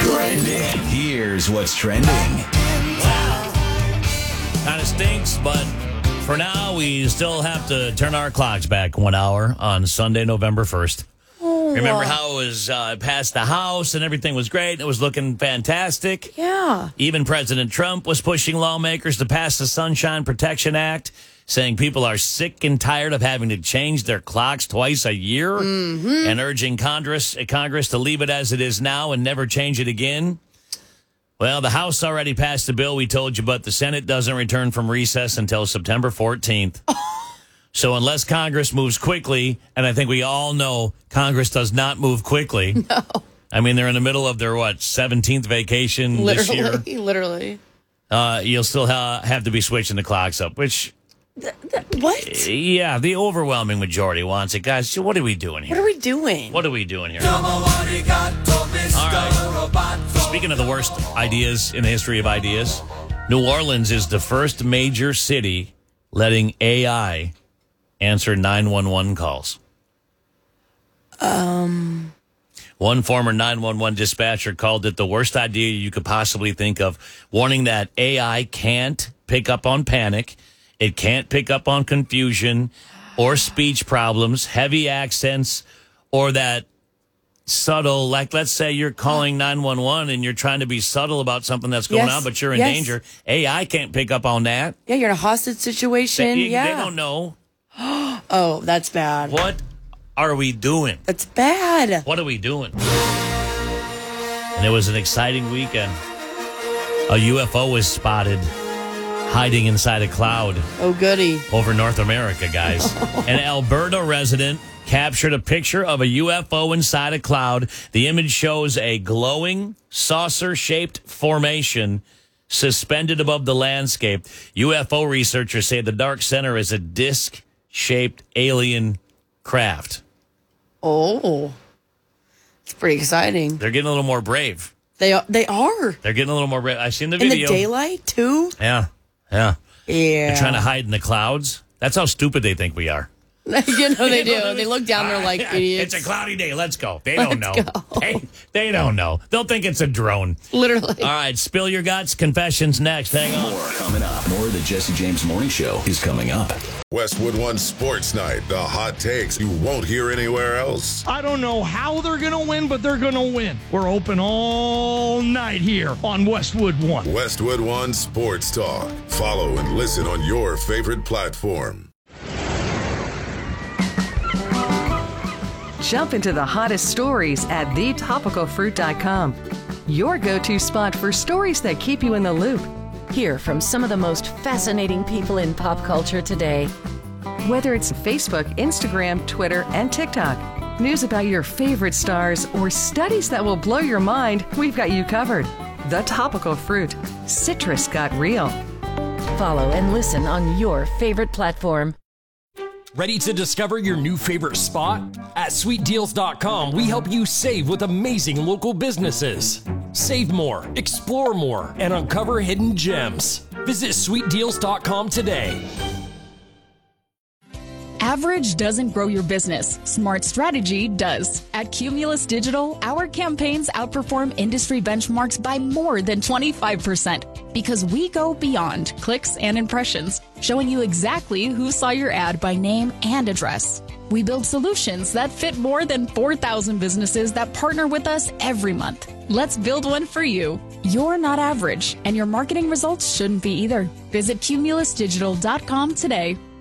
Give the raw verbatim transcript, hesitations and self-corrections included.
Trending. Here's what's trending. Kind of stinks, but for now, we still have to turn our clocks back one hour on Sunday, November first. Oh, Remember how it was uh, past the House and everything was great? It was looking fantastic. Yeah. Even President Trump was pushing lawmakers to pass the Sunshine Protection Act, saying people are sick and tired of having to change their clocks twice a year, mm-hmm. and urging Congress, Congress to leave it as it is now and never change it again. Well, the House already passed the bill, we told you, but the Senate doesn't return from recess until September fourteenth. So unless Congress moves quickly, and I think we all know Congress does not move quickly. No. I mean, they're in the middle of their, what, seventeenth vacation literally, this year? Literally. Uh, you'll still ha- have to be switching the clocks up, which... Th- th- what? Yeah, the overwhelming majority wants it. Guys, what are we doing here? What are we doing? What are we doing here? All right. Speaking of the worst ideas in the history of ideas, New Orleans is the first major city letting A I answer nine one one calls. Um... One former nine one one dispatcher called it the worst idea you could possibly think of, warning that A I can't pick up on panic, it can't pick up on confusion or speech problems, heavy accents, or that subtle, like let's say you're calling nine one one and you're trying to be subtle about something that's going Yes, on, but you're in yes. danger. A I can't pick up on that. Yeah, you're in a hostage situation. They, yeah. they don't know. Oh, that's bad. What are we doing? That's bad. What are we doing? And it was an exciting weekend. A U F O was spotted hiding inside a cloud Oh, goody. over North America, guys. An Alberta resident captured a picture of a U F O inside a cloud. The image shows a glowing, saucer-shaped formation suspended above the landscape. U F O researchers say the dark center is a disc-shaped alien craft. Oh, it's pretty exciting. They're getting a little more brave. They are. They are. They're getting a little more brave. I've seen the In video. the daylight, too? Yeah, yeah. Yeah. They're trying to hide in the clouds. That's how stupid they think we are. you know they do. They look down there like idiots. It's a cloudy day. Let's go. They don't Let's know. go. They, they don't know. They'll think it's a drone. Literally. All right, spill your guts. Confessions next. Hang on. More coming up. More of the Jesse James Morning Show is coming up. Westwood One Sports Night. The hot takes you won't hear anywhere else. I don't know how they're going to win, but they're going to win. We're open all night here on Westwood One. Westwood One Sports Talk. Follow and listen on your favorite platform. Jump into the hottest stories at the topical fruit dot com. Your go-to spot for stories that keep you in the loop. Hear from some of the most fascinating people in pop culture today. Whether it's Facebook, Instagram, Twitter, and TikTok, news about your favorite stars, or studies that will blow your mind, we've got you covered. The Topical Fruit. Citrus got real. Follow and listen on your favorite platform. Ready to discover your new favorite spot? At sweet deals dot com, we help you save with amazing local businesses. Save more, explore more, and uncover hidden gems. Visit sweet deals dot com today. Average doesn't grow your business. Smart strategy does. At Cumulus Digital, our campaigns outperform industry benchmarks by more than twenty-five percent because we go beyond clicks and impressions, showing you exactly who saw your ad by name and address. We build solutions that fit more than four thousand businesses that partner with us every month. Let's build one for you. You're not average, and your marketing results shouldn't be either. Visit cumulus digital dot com today.